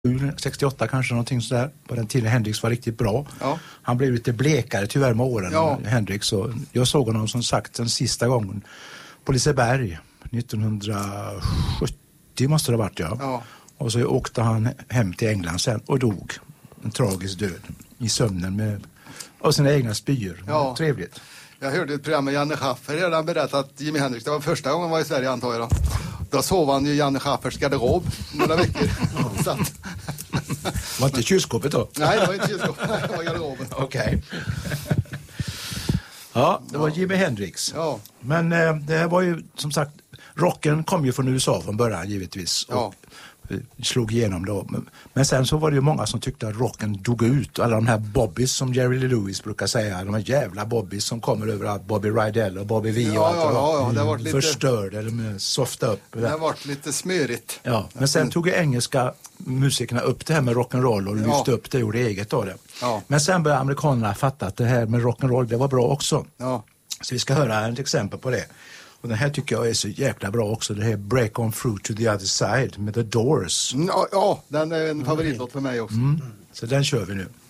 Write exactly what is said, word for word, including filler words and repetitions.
sextioåtta kanske någonting sådär. På den tiden Hendrix var riktigt bra. Ja. Han blev lite blekare tyvärr med åren, ja. Hendrix. Och jag såg honom som sagt den sista gången på Liseberg nittonhundrasjuttio måste det ha varit, ja. ja. Och så åkte han hem till England sen och dog en tragisk död i sömnen med av sina egna spyor. Ja. Trevligt. Jag hörde ett program med Janne Schaffer där han berättade att Jimi Hendrix, det var första gången han var i Sverige antar jag då. Då sov han i Janne Schaffers garderob några veckor. Så att... Var inte kylskåpet då? Nej, det var inte kylskåpet, det var garderoben. Okej. Okay. Ja, det var Jimi Hendrix. Ja. Men eh, det här var ju som sagt, rocken kom ju från U S A från början givetvis. Och ja. slog igenom då. Men, men sen så var det ju många som tyckte att rocken dog ut. Alla de här bobbies som Jerry Lee Lewis brukar säga. De här jävla bobbies som kommer överallt. Bobby Rydell och Bobby V och ja, allt. Ja, ja, ja. Det har varit lite... Förstörd eller med softa upp. Det har varit lite smörigt. Ja, men sen tog ju engelska musikerna upp det här med rock'n'roll och lyfte ja. upp det och gjorde eget av det. Ja. Men sen började amerikanerna fatta att det här med rock'n'roll, det var bra också. Ja. Så vi ska höra ett exempel på det. Och den här tycker jag är så jäkla bra också. Det här Break On Through to the Other Side med The Doors. Ja, ja den är en favoritlåt för mig också. Mm. Så den kör vi nu.